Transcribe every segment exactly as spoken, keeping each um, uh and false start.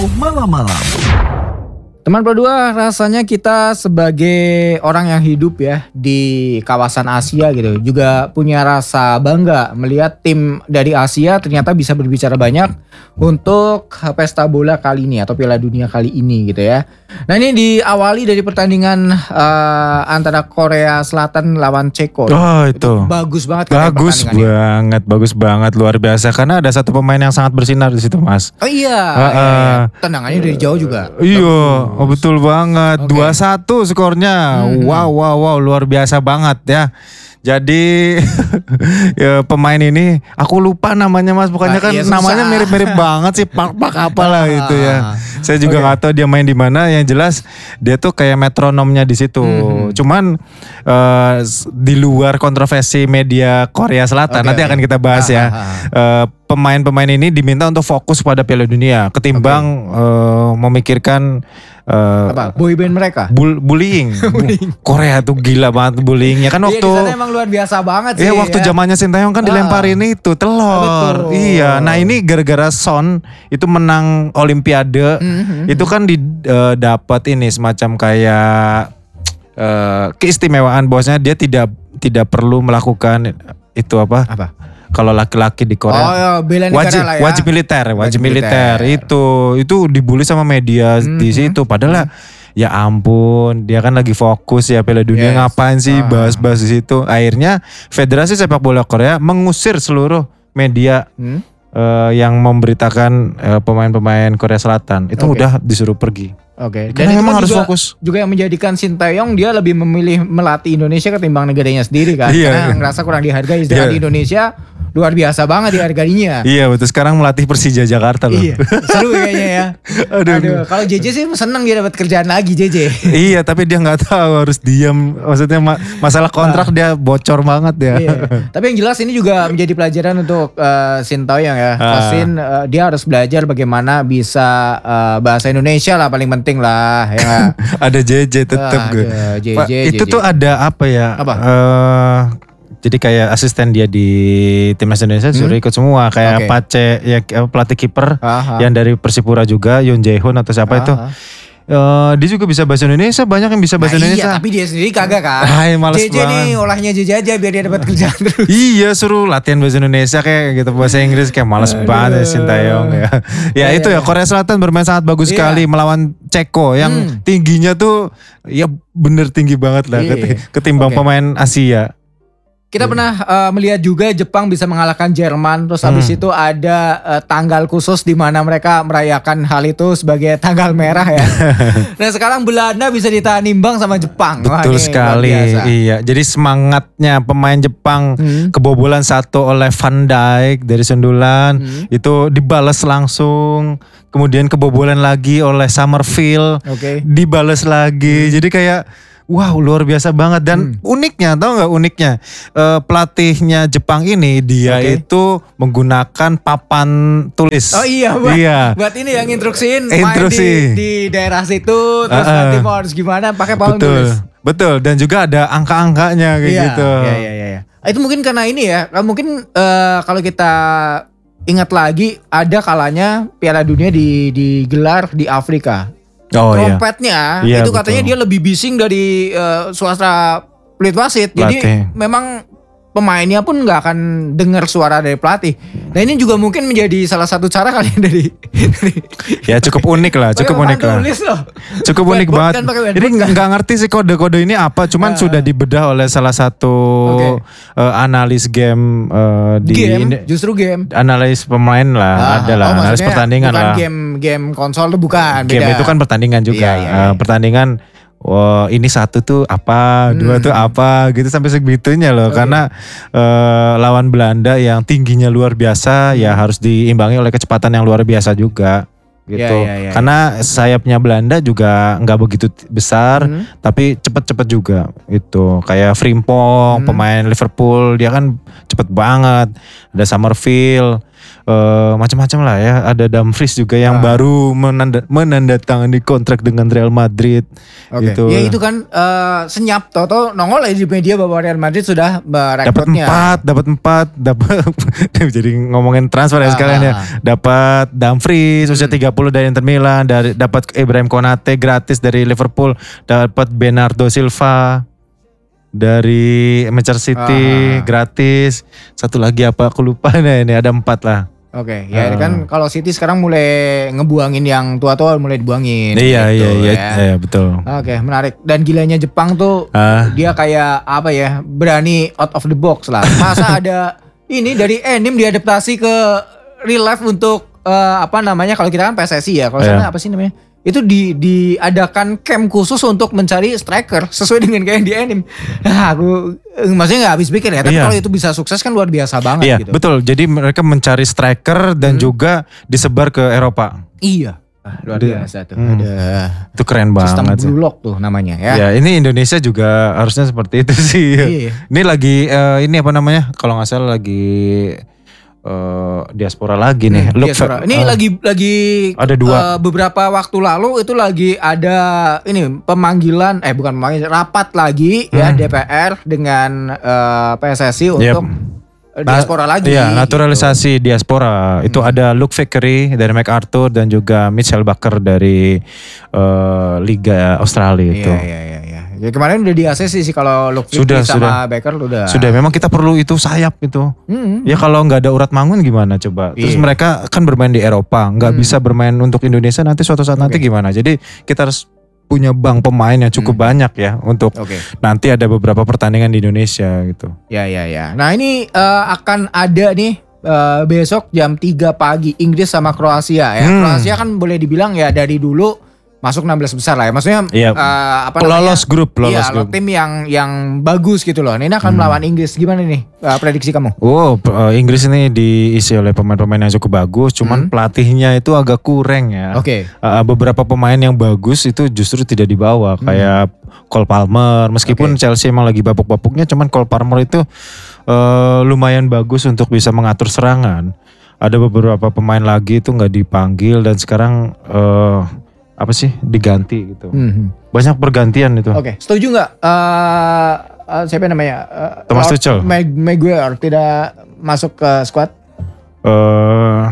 Malam-malam. Teman berdua, rasanya kita sebagai orang yang hidup ya di kawasan Asia gitu juga punya rasa bangga melihat tim dari Asia ternyata bisa berbicara banyak untuk pesta bola kali ini atau Piala Dunia kali ini gitu ya. Nah ini diawali dari pertandingan uh, antara Korea Selatan lawan Ceko. Oh itu, itu bagus banget kan bagus banget, bagus banget, luar biasa karena ada satu pemain yang sangat bersinar di situ Mas. Oh iya, uh, uh, tendangannya dari jauh juga. Iya. Oh, betul banget. Okay. dua satu skornya. Hmm. Wow wow wow luar biasa banget ya. Jadi ya, pemain ini aku lupa namanya Mas, bukannya kan iya, namanya mirip-mirip banget sih, Pak-Pak apalah gitu ya. Saya juga nggak okay. tahu dia main di mana. Yang jelas dia tuh kayak metronomnya di situ. Hmm. Cuman uh, di luar kontroversi media Korea Selatan okay, nanti okay. akan kita bahas ah, ya. Ah, ah. Uh, pemain-pemain ini diminta untuk fokus pada Piala Dunia ketimbang okay. uh, memikirkan uh, apa boyband mereka bull, bullying. bullying Korea tuh gila banget bullyingnya kan waktu iya, di sana emang luar biasa banget sih iya waktu ya. Zamannya Sintayong kan ah. dilemparin itu telur. Betul. Iya nah ini gara-gara Son itu menang Olimpiade mm-hmm. itu kan di uh, dapat ini semacam kayak uh, keistimewaan bahwasanya dia tidak tidak perlu melakukan itu apa apa kalau laki-laki di Korea oh, iya, wajib lah ya. wajib militer, wajib, wajib militer. militer itu itu dibully sama media hmm, di situ. Padahal hmm. ya ampun, dia kan lagi fokus ya Piala Dunia yes. ngapain sih ah. bahas-bahas di situ. Akhirnya Federasi Sepak Bola Korea mengusir seluruh media hmm? uh, yang memberitakan uh, pemain-pemain Korea Selatan itu okay. udah disuruh pergi. Oke. Okay. Dan memang harus juga, fokus. Juga yang menjadikan Sintayong dia lebih memilih melatih Indonesia ketimbang negaranya sendiri kan. Iya. Karena ngerasa kurang dihargai. Sedangkan iya. di Indonesia luar biasa banget dihargainya. Iya betul, sekarang melatih Persija Jakarta loh. Iya, seru kayaknya ya. Aduh, Aduh kalau J J sih seneng dia dapat kerjaan lagi J J. Iya, tapi dia nggak tahu harus diam. Maksudnya ma- masalah kontrak ah. dia bocor banget ya. Iya. Tapi yang jelas ini juga menjadi pelajaran untuk uh, Sintayong ya. Pasin ah. uh, dia harus belajar bagaimana bisa uh, bahasa Indonesia lah paling penting lah ya. Ada J J tetap gue. J J, Pak, J J. Itu tuh ada apa ya? Apa? Uh, Jadi kayak asisten dia di timnas Indonesia hmm? suruh ikut semua kayak okay. Pace ya pelatih kiper yang dari Persipura juga Yoon Jae-hoon atau siapa Aha. itu. Uh, dia juga bisa bahasa Indonesia, banyak yang bisa bahasa nah, Indonesia. Iya, tapi dia sendiri kagak kan. Ay, males J J nih olahnya J J aja biar dia dapat kerjaan terus. Iya, suruh latihan bahasa Indonesia kayak gitu, bahasa Inggris kayak males banget ya Sintayong ya. Ya, ya itu ya, ya Korea Selatan bermain sangat bagus iya. sekali melawan Ceko yang hmm. tingginya tuh ya bener tinggi banget lah iya. ketimbang okay. pemain Asia. Kita hmm. pernah uh, melihat juga Jepang bisa mengalahkan Jerman. Terus habis hmm. itu ada uh, tanggal khusus di mana mereka merayakan hal itu sebagai tanggal merah ya. Nah sekarang Belanda bisa ditahan imbang sama Jepang. Betul Wah, sekali. Iya. Jadi semangatnya pemain Jepang hmm. kebobolan satu oleh Van Dijk dari sundulan hmm. itu dibalas langsung. Kemudian kebobolan lagi oleh Summerfield. Okay. Dibalas lagi. Hmm. Jadi kayak wow luar biasa banget dan hmm. uniknya tahu nggak uniknya uh, pelatihnya Jepang ini dia okay. itu menggunakan papan tulis. Oh iya buat, iya. buat ini yang instruksiin main di, di daerah situ terus uh, nanti mau harus gimana pakai papan betul, tulis. Betul dan juga ada angka-angkanya kayak iya, gitu. Iya iya iya. Itu mungkin karena ini ya mungkin uh, kalau kita ingat lagi ada kalanya Piala Dunia di digelar di Afrika. Oh, trompetnya iya. itu katanya betul. Dia lebih bising dari uh, suara pelit wasit. Jadi memang pemainnya pun nggak akan dengar suara dari pelatih. Nah ini juga mungkin menjadi salah satu cara kalian dari, dari ya cukup unik lah, cukup unik lah. Cukup unik banget. Jadi nggak ngerti sih kode-kode ini apa, cuman uh, sudah dibedah oleh salah satu okay. uh, analis game uh, di game, ini, justru game. Analis pemain lah, uh, ada lah, oh, analis pertandingan bukan lah. Game game konsol tuh bukan. Game beda. itu kan pertandingan juga, iya, iya, iya. Uh, pertandingan. Wow, ini satu tuh apa, hmm. dua tuh apa, gitu sampai segitunya loh. Okay. Karena uh, lawan Belanda yang tingginya luar biasa, hmm. ya harus diimbangi oleh kecepatan yang luar biasa juga, gitu. Ya, ya, ya, Karena ya. sayapnya Belanda juga nggak begitu besar, hmm. tapi cepet-cepet juga. Itu kayak Frimpong, hmm. pemain Liverpool, dia kan cepet banget. Ada Summerfield. uh, macam-macam lah ya. Ada Dumfries juga yang ah. baru menanda, menandatangani kontrak dengan Real Madrid. Oke. Okay. Gitu. Ya itu kan uh, senyap toto nongol aja di media bahwa Real Madrid sudah Dapat merekrutnya. empat, dapat empat, dapat jadi ngomongin transfer ya ah. sekalian ya. Dapat Dumfries usia hmm. tiga puluh dari Inter Milan, dari dapat Ibrahim Konate gratis dari Liverpool, dapat Bernardo Silva dari Manchester City ah. gratis. Satu lagi apa aku lupa nih, ini ada empat lah. Oke, okay, ya uh. kan kalau City sekarang mulai ngebuangin yang tua-tua, mulai dibuangin. Iya gitu, iya iya, ya. iya betul. Oke, okay, menarik. Dan gilanya Jepang tuh uh. dia kayak apa ya, berani out of the box lah. Masa ada ini dari anime diadaptasi ke real life untuk uh, apa namanya, kalau kita kan P S S I ya, kalau yeah. sana apa sih namanya? Itu di diadakan camp khusus untuk mencari striker sesuai dengan kayak di anime. Nah, aku maksudnya nggak habis pikir ya, tapi iya. kalau itu bisa sukses kan luar biasa banget iya, gitu. Betul. Jadi mereka mencari striker dan hmm. juga disebar ke Eropa. Iya. Ah, luar biasa tuh. Hmm. Ada itu keren banget. Sistem Blue Lock tuh namanya ya. Ya, ini Indonesia juga harusnya seperti itu sih. Iya. Ini lagi uh, ini apa namanya? Kalau nggak salah lagi Uh, diaspora lagi nih. Hmm, Look, diaspora. Ini uh, lagi lagi ada dua. Uh, beberapa waktu lalu itu lagi ada ini pemanggilan eh bukan pemanggilan rapat lagi hmm. ya D P R dengan uh, P S S I untuk yep. diaspora nah, lagi. Iya, naturalisasi gitu. Diaspora. Itu hmm. ada Luke Vickery dari MacArthur dan juga Mitchell Baker dari uh, Liga Australia itu. Iya, iya, iya, iya. Ya kemarin udah di A C C sih kalau Luke Vickery sama Baker udah. Sudah, memang kita perlu itu sayap itu. Hmm. Ya kalau nggak ada urat mangun gimana coba? Terus iya. mereka kan bermain di Eropa, nggak hmm. bisa bermain untuk Indonesia nanti suatu saat okay. nanti gimana? Jadi kita harus punya bank pemain yang cukup hmm. banyak ya untuk okay. nanti ada beberapa pertandingan di Indonesia gitu. Ya ya ya. Nah ini uh, akan ada nih uh, besok jam tiga pagi Inggris sama Kroasia ya. Hmm. Kroasia kan boleh dibilang ya dari dulu masuk enam belas besar lah ya. Maksudnya yep. uh, apa lolos namanya? grup, lolos iya, grup. Tim yang yang bagus gitu loh. Nah, ini akan hmm. melawan Inggris. Gimana nih uh, prediksi kamu? Oh, uh, Inggris ini diisi oleh pemain-pemain yang cukup bagus, cuman hmm. pelatihnya itu agak kurang ya. Oke. Okay. Uh, beberapa pemain yang bagus itu justru tidak dibawa, hmm. kayak Cole Palmer. Meskipun okay. Chelsea emang lagi babuk-babuknya, cuman Cole Palmer itu uh, lumayan bagus untuk bisa mengatur serangan. Ada beberapa pemain lagi itu nggak dipanggil dan sekarang uh, apa sih diganti gitu. Mm-hmm. Banyak pergantian itu. Oke, okay. Setuju nggak? Uh, uh, siapa namanya? Uh, Thomas Tuchel. Mag- Maguire tidak masuk ke squad. Uh,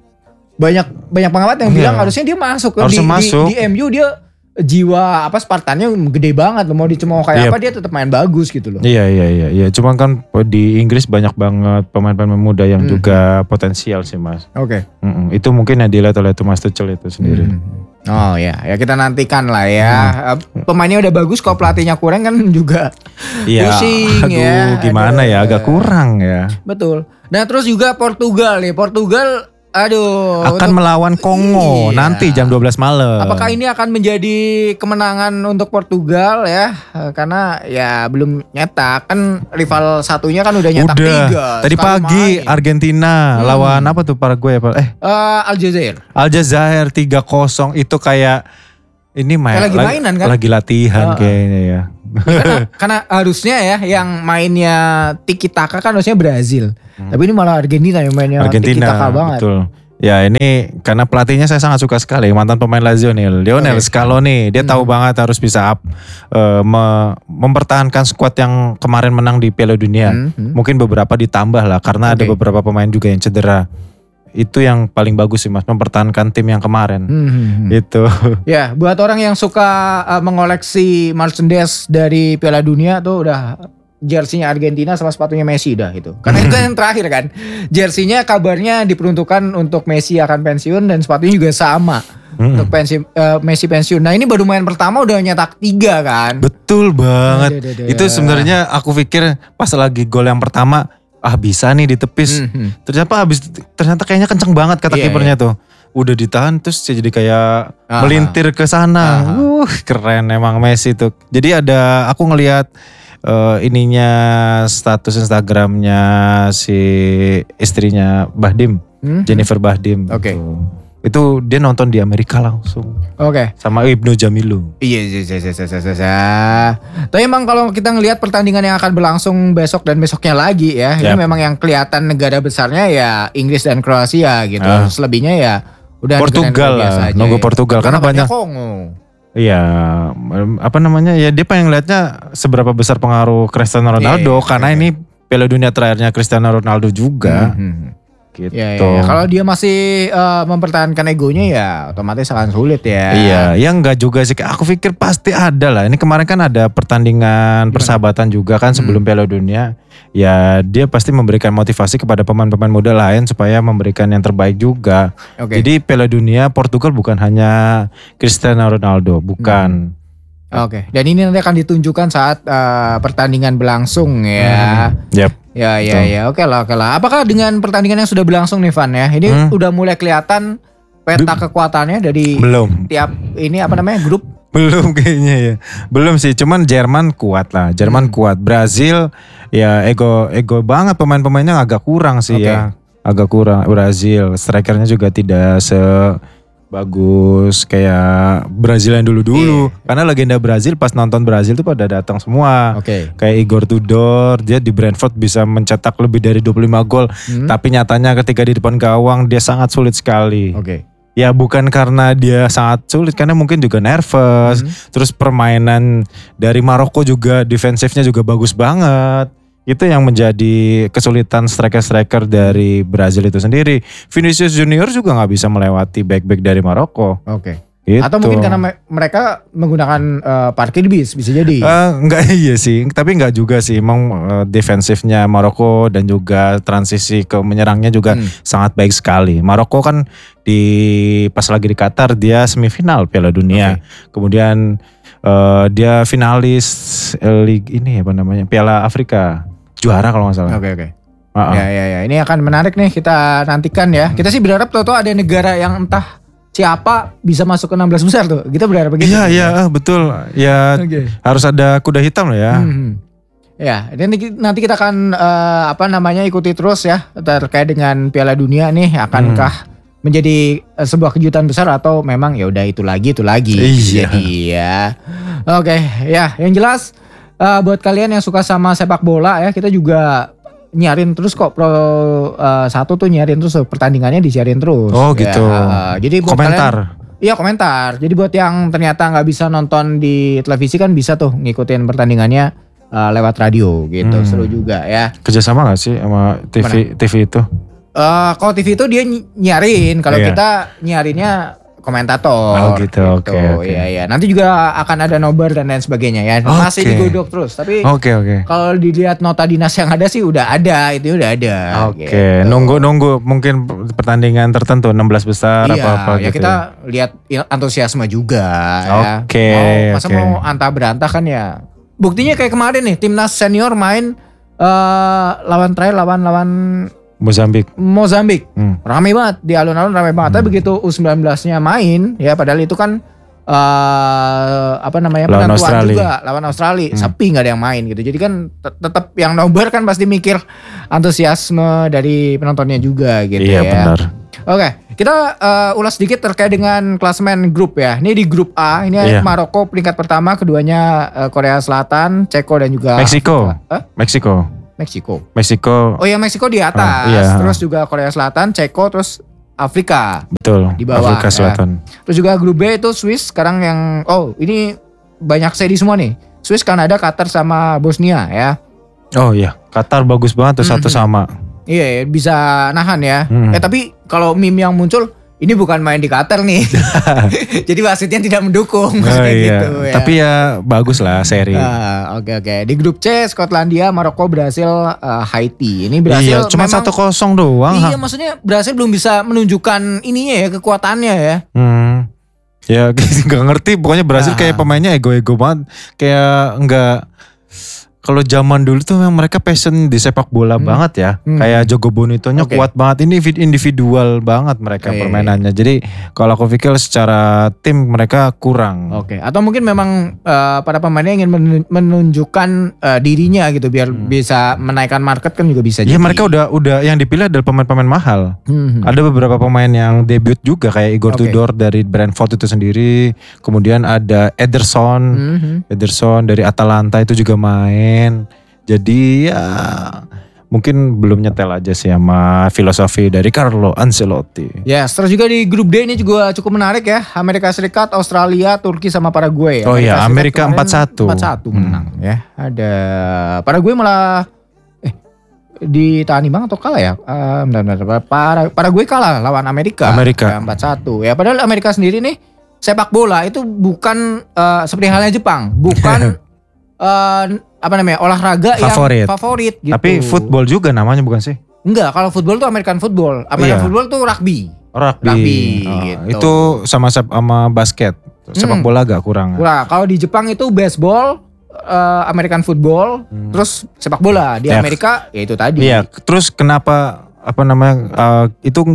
banyak banyak pengamat yang iya. bilang harusnya dia masuk. Harusnya di, masuk. Di, di M U dia jiwa apa Spartannya gede banget loh, mau dicemooh kayak yep. apa dia tetap main bagus gitu loh. Iya iya iya iya. Cuma kan di Inggris banyak banget pemain-pemain muda yang hmm. juga potensial sih Mas. Oke. Okay. Itu mungkin yang dilihat oleh Thomas Tuchel itu sendiri. Hmm. Oh ya, ya kita nantikan lah ya. Hmm. Pemainnya udah bagus, kalau pelatihnya kurang kan juga ya, pusing aduh, ya. Gimana aduh, ya, agak kurang ya. Betul. Nah terus juga Portugal nih, Portugal aduh. Akan untuk, melawan Kongo iya. nanti jam dua belas malam. Apakah ini akan menjadi kemenangan untuk Portugal ya? Karena ya belum nyetak, kan rival satunya kan udah nyetak udah. tiga. Tadi pagi main. Argentina hmm. lawan apa tuh Paraguay apa? Eh uh, Aljazair. Aljazair tiga kosong itu kayak ini main kayak lagi mainan kan? Lagi latihan uh, kayaknya ya. karena, karena harusnya ya yang mainnya tiki taka kan harusnya Brazil. Hmm. Tapi ini malah Argentina yang mainnya tiki taka banget. Betul. Ya ini karena pelatihnya saya sangat suka sekali, mantan pemain Lazio nih, Lionel okay. Scaloni. Dia hmm. tahu banget harus bisa up, uh, me- mempertahankan skuad yang kemarin menang di Piala Dunia. Hmm. Hmm. Mungkin beberapa ditambah lah karena okay. ada beberapa pemain juga yang cedera. Itu yang paling bagus sih Mas, mempertahankan tim yang kemarin. Hmm. Itu. Ya, buat orang yang suka uh, mengoleksi merchandise dari Piala Dunia tuh udah jersey-nya Argentina sama sepatunya Messi dah itu. Karena itu yang terakhir kan. Jersey-nya kabarnya diperuntukkan untuk Messi akan pensiun dan sepatunya juga sama. Hmm. Untuk pensi, uh, Messi pensiun. Nah ini baru main pertama udah nyetak tiga kan. Betul banget. Aduh, aduh, aduh. Itu sebenarnya aku pikir pas lagi gol yang pertama, ah bisa nih ditepis. Mm-hmm. Ternyata habis ternyata kayaknya kenceng banget kata yeah, kipernya yeah. tuh. Udah ditahan terus jadi kayak uh-huh. melintir ke sana. Uh-huh. Uh, keren emang Messi tuh. Jadi ada aku ngelihat uh, ininya status Instagramnya si istrinya Bahdim, mm-hmm. Jennifer Bahdim. Oke. Okay. Gitu. Itu dia nonton di Amerika langsung. Oke. Okay. Sama Ibnu Jamilu. Iya, iya, iya, iya, iya, iya. Tapi emang kalau kita ngelihat pertandingan yang akan berlangsung besok dan besoknya lagi ya, yep. ini memang yang kelihatan negara besarnya ya Inggris dan Kroasia gitu. Uh. Selebihnya ya udah Portugal lah, nunggu ya. Portugal karena banyak. Kongo. Iya, apa namanya ya dia pengen lihatnya seberapa besar pengaruh Cristiano Ronaldo yeah, karena yeah. ini Piala Dunia terakhirnya Cristiano Ronaldo juga. Mm-hmm. Gitu. Ya, ya, ya. Kalau dia masih uh, mempertahankan egonya ya otomatis akan sulit ya. Iya, ya enggak juga sih. Aku pikir pasti ada lah. Ini kemarin kan ada pertandingan Gimana? persahabatan juga kan sebelum hmm. Piala Dunia. Ya dia pasti memberikan motivasi kepada pemain-pemain muda lain supaya memberikan yang terbaik juga. Okay. Jadi Piala Dunia Portugal bukan hanya Cristiano Ronaldo, bukan. Hmm. Oke, okay. Dan ini nanti akan ditunjukkan saat uh, pertandingan berlangsung ya. Hmm. Yep. Ya, ya, Betul. ya, oke lah, oke lah. Apakah dengan pertandingan yang sudah berlangsung nih Van ya, ini hmm? udah mulai kelihatan peta kekuatannya dari Belum. tiap ini apa namanya grup? Belum kayaknya ya, belum sih. Cuman Jerman kuat lah, Jerman hmm. kuat. Brazil ya ego ego banget pemain-pemainnya agak kurang sih okay. ya, agak kurang. Brazil strikernya juga tidak se bagus kayak Brazil yang dulu-dulu. Yeah. Karena legenda Brazil pas nonton Brazil tuh pada datang semua. Okay. Kayak Igor Tudor, dia di Brentford bisa mencetak lebih dari dua puluh lima gol. Hmm. Tapi nyatanya ketika di depan gawang dia sangat sulit sekali. Okay. Ya bukan karena dia sangat sulit, karena mungkin juga nervous. Hmm. Terus permainan dari Maroko juga defensifnya juga bagus banget. Itu yang menjadi kesulitan striker-striker dari Brazil itu sendiri. Vinicius Junior juga gak bisa melewati back-back dari Maroko. Oke. Okay. Gitu. Atau mungkin karena me- mereka menggunakan uh, parkir bis, bisa jadi. Uh, enggak iya sih, tapi enggak juga sih. Emang uh, defensifnya Maroko dan juga transisi ke menyerangnya juga hmm. sangat baik sekali. Maroko kan di pas lagi di Qatar dia semifinal Piala Dunia. Okay. Kemudian uh, dia finalis uh, League ini apa namanya? Piala Afrika. Juara kalau nggak salah. Oke okay, oke. Okay. Uh-uh. Ya ya ya. Ini akan menarik nih kita nantikan ya. Kita sih berharap Toto ada negara yang entah siapa bisa masuk ke enam belas besar tuh. Kita berharap begitu. Iya iya ya, betul. Ya okay. Harus ada kuda hitam lah ya. Hmm. Ya, nanti nanti kita akan uh, apa namanya ikuti terus ya terkait dengan Piala Dunia nih. Akankah hmm. menjadi uh, sebuah kejutan besar atau memang ya udah itu lagi itu lagi. Iya. Jadi ya. Oke okay, ya. Yang jelas. Uh, buat kalian yang suka sama sepak bola ya, kita juga nyarin terus kok Pro uh, satu tuh nyarin terus pertandingannya disiarin terus. Oh gitu. Ya, uh, jadi buat komentar. Kalian, iya komentar. Jadi buat yang ternyata nggak bisa nonton di televisi kan bisa tuh ngikutin pertandingannya uh, lewat radio gitu. Hmm. Seru juga ya. Kerjasama nggak sih sama T V Mana? T V itu? Uh, kalau T V itu dia nyarin. Kalau yeah. kita nyarinnya komentator. Oh gitu, oke. Gitu. Okay, okay. Iya, iya. Nanti juga akan ada nobar dan lain sebagainya ya. Okay. Masih digodok terus. Tapi okay, okay. kalau dilihat nota dinas yang ada sih udah ada. Itu udah ada. Oke. Okay. Gitu. Nunggu-nunggu mungkin pertandingan tertentu enam belas besar iya, apa-apa ya gitu. Kita lihat antusiasme juga. Oke. Okay, ya. Masa okay. mau antah-berantah kan ya. Buktinya kayak kemarin nih. Timnas senior main uh, lawan terakhir lawan-lawan Mozambik. Mozambik. Hmm. Rame banget. Di alun-alun rame banget. Hmm. Tapi begitu U sembilan belas-nya main. Ya padahal itu kan. Uh, apa namanya. Lawan penentuan Australia. juga. Lawan Australia. Hmm. Sepi gak ada yang main gitu. Jadi kan tetap yang nobar kan pasti mikir. Antusiasme dari penontonnya juga gitu iya, ya. Iya benar. Oke. Kita uh, ulas sedikit terkait dengan klasemen grup ya. Ini di grup A. Ini iya. Maroko peringkat pertama. Keduanya uh, Korea Selatan. Ceko dan juga. Meksiko. Huh? Meksiko. Meksiko. Meksiko. Oh ya Meksiko di atas. Oh, iya. Terus juga Korea Selatan, Ceko, terus Afrika. Betul. Di bawah. Afrika Selatan. Ya. Terus juga grup B itu Swiss sekarang yang oh ini banyak seri semua nih. Swiss, Kanada, Qatar sama Bosnia ya. Oh iya, Qatar bagus banget tuh mm-hmm. satu sama. Iya, bisa nahan ya. Mm. Eh tapi kalau meme yang muncul ini bukan main di Qatar nih. Jadi wasitnya tidak mendukung oh, iya. gitu ya. Tapi ya bagus lah seri. Oke uh, oke. Okay, okay. Di grup C Skotlandia, Maroko, Brasil, uh, Haiti. Ini Brasil iya, cuma satu kosong doang. Iya, maksudnya Brasil belum bisa menunjukkan ininya ya, kekuatannya ya. Hmm. Ya nggak ngerti. Pokoknya Brasil nah. kayak pemainnya ego-ego banget. Kayak nggak kalau zaman dulu tuh memang mereka passion di sepak bola hmm. banget ya. Hmm. Kayak Jogo Bonitonya okay. kuat banget. Ini individual banget mereka oh, permainannya. Iya. Jadi kalau aku pikir secara tim mereka kurang. Oke. Okay. Atau mungkin memang uh, para pemainnya ingin menunjukkan uh, dirinya gitu biar hmm. bisa menaikkan market kan juga bisa. Iya mereka udah udah yang dipilih adalah pemain-pemain mahal. Hmm. Ada beberapa pemain yang debut juga kayak Igor okay. Tudor dari Brentford itu sendiri. Kemudian ada Ederson, hmm. Ederson dari Atalanta itu juga main. Jadi ya mungkin belum nyetel aja sih sama filosofi dari Carlo Ancelotti. Ya, yes, terus juga di grup D ini juga cukup menarik ya. Amerika Serikat, Australia, Turki sama Paraguay. Oh iya, Amerika empat satu. empat satu menang hmm. ya. Ada Paraguay malah eh ditahan imbang atau kalah ya? Uh, benar benar. Para Paraguay kalah lawan Amerika. Amerika ya, empat satu. Ya padahal Amerika sendiri nih sepak bola itu bukan uh, seperti halnya Jepang, bukan uh, apa namanya olahraga favorit. yang favorit gitu. Tapi football juga namanya bukan sih? Enggak, kalau football tuh American football. American iya. football tuh rugby. Rugby. Rugby oh, gitu. Itu sama sama basket. Sepak hmm. bola agak kurang. Kurang. Kalau di Jepang itu baseball, uh, American football, hmm. terus sepak bola. Di ya. Amerika ya itu tadi. Iya, terus kenapa apa namanya uh, itu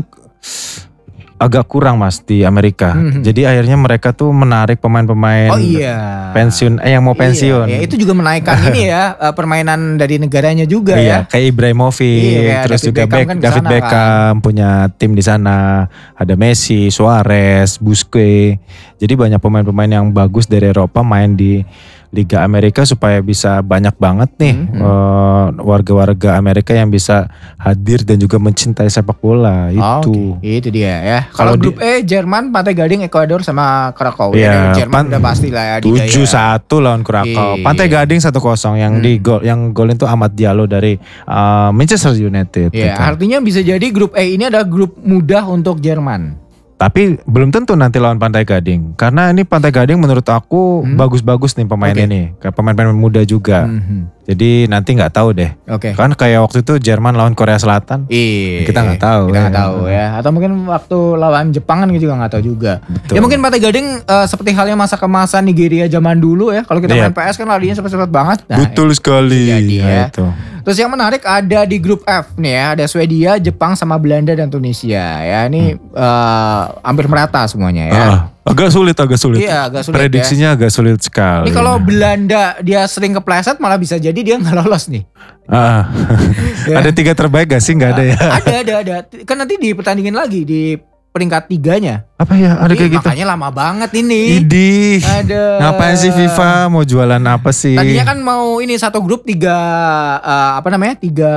agak kurang Mas di Amerika. Mm-hmm. Jadi akhirnya mereka tuh menarik pemain-pemain oh, iya. pensiun eh yang mau pensiun. Iya, ya, itu juga menaikkan ini ya permainan dari negaranya juga iya, ya. Kayak Ibrahimovic, iya, terus David juga Beckham, kan David Beckham kan. Punya tim di sana. Ada Messi, Suarez, Busquets. Jadi banyak pemain-pemain yang bagus dari Eropa main di Liga Amerika supaya bisa banyak banget nih mm-hmm. uh, warga-warga Amerika yang bisa hadir dan juga mencintai sepak bola itu. Oh, okay. Itu dia ya. Kalau grup di, E Jerman, Pantai Gading, Ekuador sama Krakow. Ya, ya Jerman pan, udah pasti lah ya. tujuh satu lawan Krakow. Pantai Gading satu kosong yang hmm. di gol yang golin itu Ahmad Diallo dari uh, Manchester United. Ya, gitu. Artinya bisa jadi grup E ini adalah grup mudah untuk Jerman. Tapi belum tentu nanti lawan Pantai Gading. Karena ini Pantai Gading menurut aku hmm. bagus-bagus nih pemain okay. ini. Kayak pemain-pemain muda juga. Hmm. Jadi nanti gak tahu deh. Okay. Kan kayak waktu itu Jerman lawan Korea Selatan. Iya. Kita gak tahu. Kita ya. gak tahu ya. Atau mungkin waktu lawan Jepang kan juga gak tahu juga. Betul. Ya mungkin Pantai Gading uh, seperti halnya masa kemasan Nigeria zaman dulu ya. Kalau kita yeah. main P S kan larinya cepet-cepet banget. Nah, betul sekali. Jadi ya. Ya, itu. Terus yang menarik ada di grup F nih ya. Ada Swedia, Jepang sama Belanda dan Tunisia. Ya ini hmm. uh, hampir merata semuanya ya. Ah, agak sulit, agak sulit. Iya, agak sulit. Prediksinya ya. Agak sulit sekali. Ini kalau Belanda dia sering kepleset malah bisa jadi dia nggak lolos nih. Ah, ya. Ada tiga terbaik gak sih? Nggak ada ya? Ada, ada, ada. Kan nanti dipetandingin lagi di peringkat tiganya. Apa ya? Ada Jadi, kayak gitu. Makanya lama banget ini. Idih. Ada. Ngapain sih FIFA mau jualan apa sih? Tadinya kan mau ini satu grup tiga uh, apa namanya tiga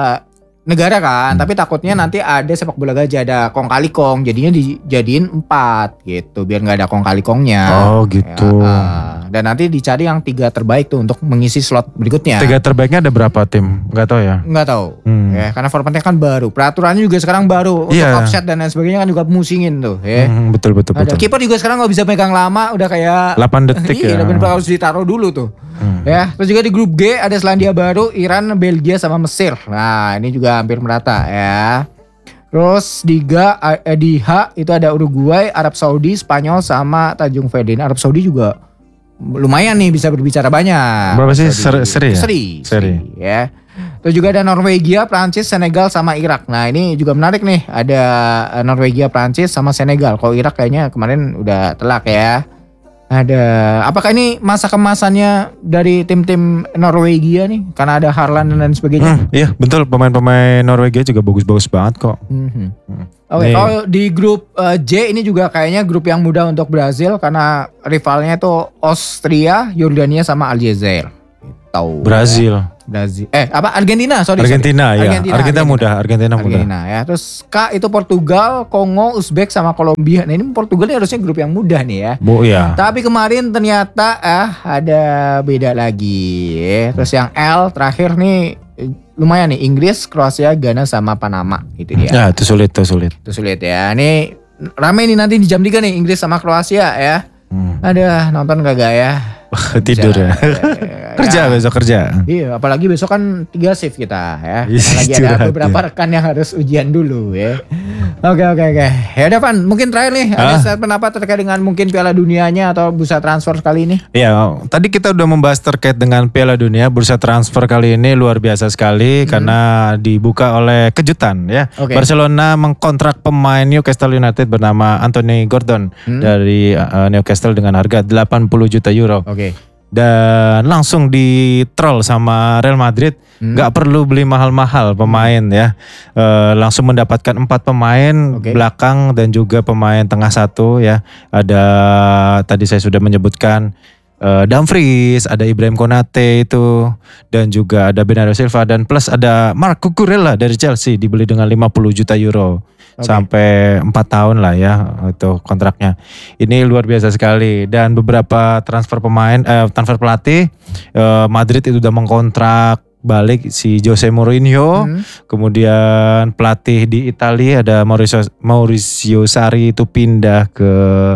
negara kan, hmm. tapi takutnya nanti ada sepak bola gajah, ada kong kali kong, jadinya dijadiin empat gitu, biar nggak ada kong kali kongnya. Oh gitu. Ya, uh, dan nanti dicari yang tiga terbaik tuh untuk mengisi slot berikutnya. Tiga terbaiknya ada berapa tim? Nggak tahu ya? Nggak tahu. Hmm. Ya, karena formatnya kan baru, peraturannya juga sekarang baru, untuk yeah. offset dan lain sebagainya kan juga musingin tuh. Ya. Hmm, betul betul ada. betul. Kiper juga sekarang nggak bisa pegang lama, udah kayak delapan detik ya. Iya, harus ditaruh dulu tuh. Hmm. Ya, terus juga di grup G ada Selandia Baru, Iran, Belgia sama Mesir. Nah, ini juga hampir merata ya. Terus di G, eh, di H itu ada Uruguay, Arab Saudi, Spanyol sama Tanjung Ferdinand. Arab Saudi juga lumayan nih bisa berbicara banyak. Berapa sih seri, seri ya? Seri, seri. Ya. Terus juga ada Norwegia, Prancis, Senegal sama Irak. Nah, ini juga menarik nih. Ada Norwegia, Prancis sama Senegal. Kalau Irak kayaknya kemarin udah telak ya. Ada, apakah ini masa kemasannya dari tim-tim Norwegia nih? Karena ada Haaland dan lain sebagainya. Hmm, iya betul, pemain-pemain Norwegia juga bagus-bagus banget kok. Mm-hmm. Hmm. Oke, okay, kalau di grup uh, J ini juga kayaknya grup yang mudah untuk Brazil karena rivalnya itu Austria, Yordania sama Aljazair. Tahu? Brazil. Brazil. Eh apa Argentina? Sorry. Argentina sorry. ya. Argentina, Argentina, Argentina mudah. Argentina, Argentina mudah. Ya. Terus K itu Portugal, Kongo, Uzbek sama Kolombia. Nah ini Portugal ini harusnya grup yang mudah nih ya. Bu ya. Tapi kemarin ternyata ah ada beda lagi. Terus yang L terakhir nih lumayan nih, Inggris, Kroasia, Ghana sama Panama itu dia. Ya itu sulit, itu sulit. Itu sulit ya. Ini rame nih nanti di jam tiga nih Inggris sama Kroasia ya. Hmm. Ada nonton kagak ya? Tidur ya. Kerja ya. Besok kerja. Iya, apalagi besok kan tiga shift kita ya. Lagi ada beberapa ya. rekan yang harus ujian dulu ya. Oke oke oke. Ya udah Van, mungkin terakhir nih ah. ada statement apa terkait dengan mungkin Piala Dunianya atau bursa transfer kali ini? Iya, tadi kita udah membahas terkait dengan Piala Dunia, bursa transfer kali ini luar biasa sekali hmm. karena dibuka oleh kejutan ya. Okay. Barcelona mengkontrak pemain Newcastle United bernama Anthony Gordon hmm. dari uh, Newcastle dengan harga delapan puluh juta euro. Oke. Okay. Dan langsung di troll sama Real Madrid, nggak hmm. perlu beli mahal-mahal pemain ya, e, langsung mendapatkan empat pemain okay. belakang dan juga pemain tengah satu ya. Ada tadi saya sudah menyebutkan e, Dumfries, ada Ibrahim Konate itu, dan juga ada Bernardo Silva dan plus ada Marc Cucurella dari Chelsea dibeli dengan lima puluh juta euro. Okay. Sampai empat tahun lah ya itu kontraknya. Ini luar biasa sekali dan beberapa transfer pemain, eh, transfer pelatih eh, Madrid itu udah mengkontrak balik si Jose Mourinho, hmm. kemudian pelatih di Italia ada Maurizio, Maurizio Sarri itu pindah ke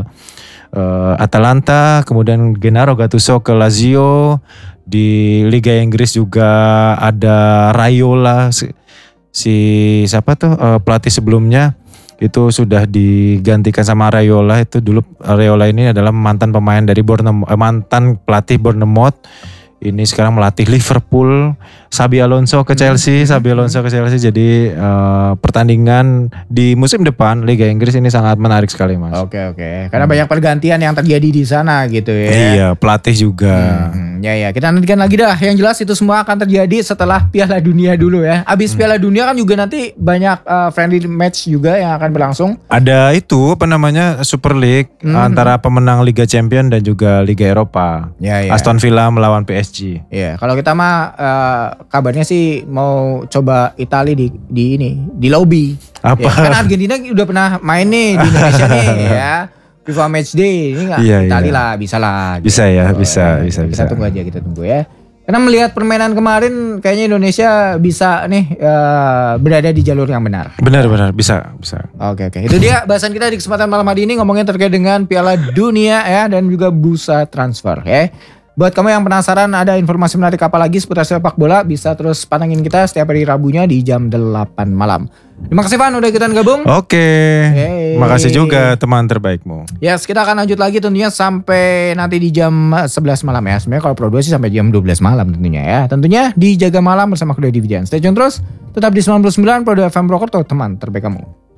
eh, Atalanta, kemudian Gennaro Gattuso ke Lazio. Di Liga Inggris juga ada Raiola. Si siapa tuh uh, pelatih sebelumnya itu sudah digantikan sama Raiola. Itu dulu Raiola ini adalah mantan pemain dari Bournemouth, eh, mantan pelatih Bournemouth. Ini sekarang melatih Liverpool. Xabi Alonso ke Chelsea, Xabi Alonso ke Chelsea. Jadi uh, pertandingan di musim depan Liga Inggris ini sangat menarik sekali, Mas. Oke oke. Karena hmm. banyak pergantian yang terjadi di sana gitu ya. Iya, pelatih juga. Hmm, ya ya. Kita nantikan lagi dah. Yang jelas itu semua akan terjadi setelah Piala Dunia dulu ya. Abis hmm. Piala Dunia kan juga nanti banyak uh, friendly match juga yang akan berlangsung. Ada itu apa namanya Super League hmm. antara pemenang Liga Champions dan juga Liga Eropa. Ya, ya. Aston Villa melawan P S G. Iya, kalau kita mah uh, kabarnya sih mau coba Italia di di ini di lobby. Apa? Ya, kan Argentina udah pernah main nih di Indonesia nih ya. FIFA Match Day ini nggak? Iya, Italia iya. lah, bisa lah. Bisa gitu. ya, bisa, ya, bisa, kita bisa. Kita tunggu aja, kita tunggu ya. Karena melihat permainan kemarin, kayaknya Indonesia bisa nih uh, berada di jalur yang benar. Benar-benar bisa, bisa. Oke oke. Itu dia bahasan kita di kesempatan malam hari ini ngomongin terkait dengan Piala Dunia ya dan juga bursa transfer ya. Buat kamu yang penasaran ada informasi menarik apa lagi seputar sepak bola, bisa terus pantengin kita setiap hari Rabunya di jam delapan malam. Terima kasih Van udah ikutan gabung. Oke. Hey. Makasih juga teman terbaikmu. Yes, kita akan lanjut lagi tentunya sampai nanti di jam sebelas malam ya. Sebenarnya kalau Pro dua sih sampai jam dua belas malam tentunya ya. Tentunya di Jaga Malam bersama Kuda Division. Stay tune terus, tetap di sembilan puluh sembilan Pro dua F M Purwokerto, teman terbaik kamu.